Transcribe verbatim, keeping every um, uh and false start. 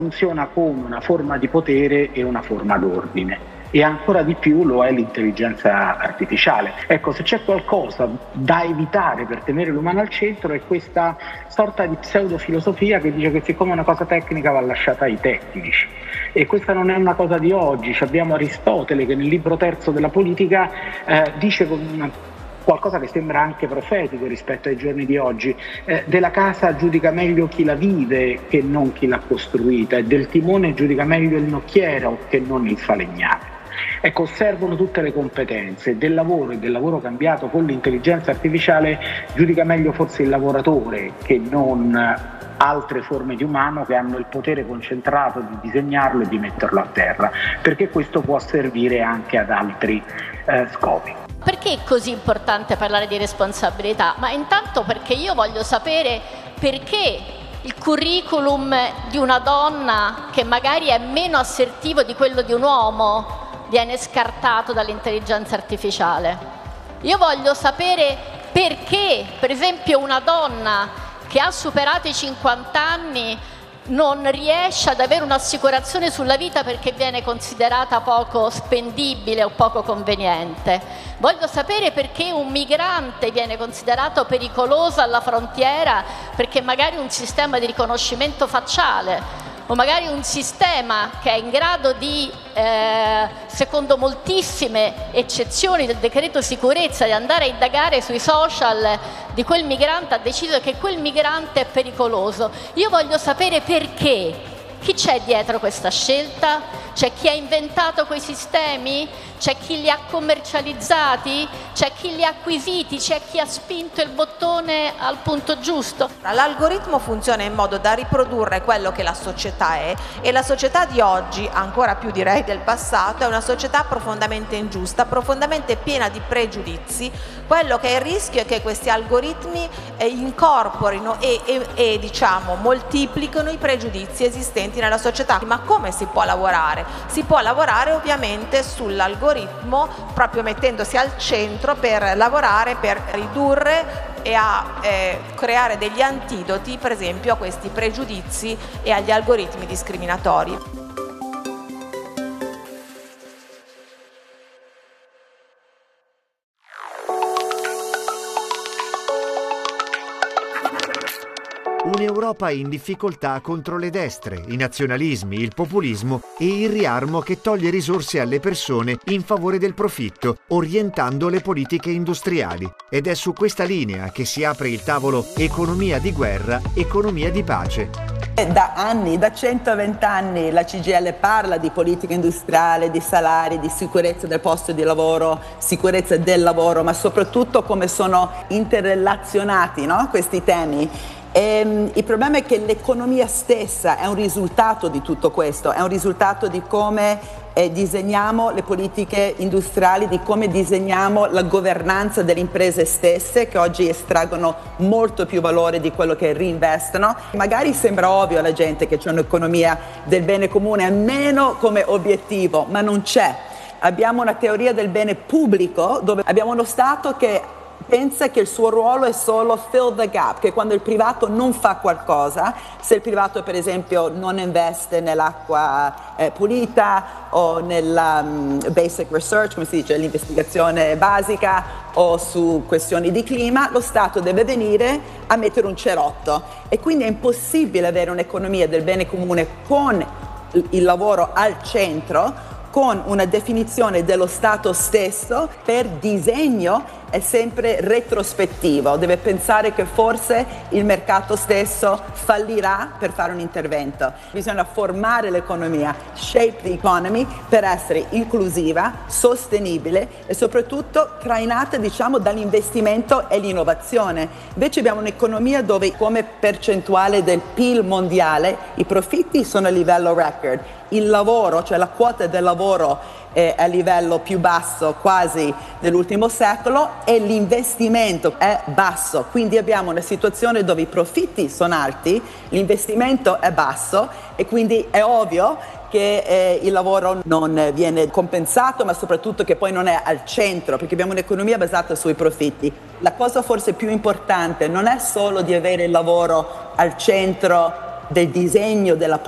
funziona come una forma di potere e una forma d'ordine. E ancora di più lo è l'intelligenza artificiale. Ecco, se c'è qualcosa da evitare per tenere l'umano al centro è questa sorta di pseudofilosofia che dice che siccome una cosa tecnica va lasciata ai tecnici. E questa non è una cosa di oggi. Abbiamo Aristotele che nel libro terzo della politica eh, dice con una qualcosa che sembra anche profetico rispetto ai giorni di oggi. Eh, della casa giudica meglio chi la vive che non chi l'ha costruita, e del timone giudica meglio il nocchiero che non il falegname. Ecco, servono tutte le competenze del lavoro, e del lavoro cambiato con l'intelligenza artificiale giudica meglio forse il lavoratore che non altre forme di umano che hanno il potere concentrato di disegnarlo e di metterlo a terra, perché questo può servire anche ad altri eh, scopi. Perché è così importante parlare di responsabilità? Ma intanto perché io voglio sapere perché il curriculum di una donna che magari è meno assertivo di quello di un uomo viene scartato dall'intelligenza artificiale. Io voglio sapere perché, per esempio, una donna che ha superato i cinquanta anni non riesce ad avere un'assicurazione sulla vita perché viene considerata poco spendibile o poco conveniente. Voglio sapere perché un migrante viene considerato pericoloso alla frontiera perché magari un sistema di riconoscimento facciale o magari un sistema che è in grado di, eh, secondo moltissime eccezioni del decreto sicurezza, di andare a indagare sui social di quel migrante, ha deciso che quel migrante è pericoloso. Io voglio sapere perché. Chi c'è dietro questa scelta? C'è chi ha inventato quei sistemi? C'è chi li ha commercializzati? C'è chi li ha acquisiti? C'è chi ha spinto il bottone al punto giusto? L'algoritmo funziona in modo da riprodurre quello che la società è, e la società di oggi, ancora più direi del passato, è una società profondamente ingiusta, profondamente piena di pregiudizi. Quello che è il rischio è che questi algoritmi eh, incorporino e, e, e diciamo moltiplicano i pregiudizi esistenti nella società. Ma come si può lavorare? Si può lavorare ovviamente sull'algoritmo, proprio mettendosi al centro per lavorare per ridurre e a eh, creare degli antidoti, per esempio, a questi pregiudizi e agli algoritmi discriminatori. Un'Europa in difficoltà contro le destre, i nazionalismi, il populismo e il riarmo che toglie risorse alle persone in favore del profitto, orientando le politiche industriali. Ed è su questa linea che si apre il tavolo Economia di guerra, economia di pace. Da anni, da centoventi anni, la C G I L parla di politica industriale, di salari, di sicurezza del posto di lavoro, sicurezza del lavoro, ma soprattutto come sono interrelazionati, no, questi temi. E, il problema è che l'economia stessa è un risultato di tutto questo, è un risultato di come eh, disegniamo le politiche industriali, di come disegniamo la governanza delle imprese stesse, che oggi estraggono molto più valore di quello che reinvestono. Magari sembra ovvio alla gente che c'è un'economia del bene comune, almeno come obiettivo, ma non c'è. Abbiamo una teoria del bene pubblico dove abbiamo uno Stato che pensa che il suo ruolo è solo fill the gap, che quando il privato non fa qualcosa, se il privato per esempio non investe nell'acqua eh, pulita o nella um, basic research, come si dice, l'investigazione basica o su questioni di clima, lo Stato deve venire a mettere un cerotto, e quindi è impossibile avere un'economia del bene comune con il lavoro al centro, con una definizione dello Stato stesso per disegno è sempre retrospettivo, deve pensare che forse il mercato stesso fallirà per fare un intervento. Bisogna formare l'economia, shape the economy, per essere inclusiva, sostenibile e soprattutto trainata, diciamo, dall'investimento e l'innovazione. Invece abbiamo un'economia dove come percentuale del P I L mondiale i profitti sono a livello record, il lavoro, cioè la quota del lavoro è a livello più basso quasi dell'ultimo secolo e l'investimento è basso, quindi abbiamo una situazione dove i profitti sono alti, l'investimento è basso e quindi è ovvio che eh, il lavoro non viene compensato, ma soprattutto che poi non è al centro, perché abbiamo un'economia basata sui profitti. La cosa forse più importante non è solo di avere il lavoro al centro del disegno della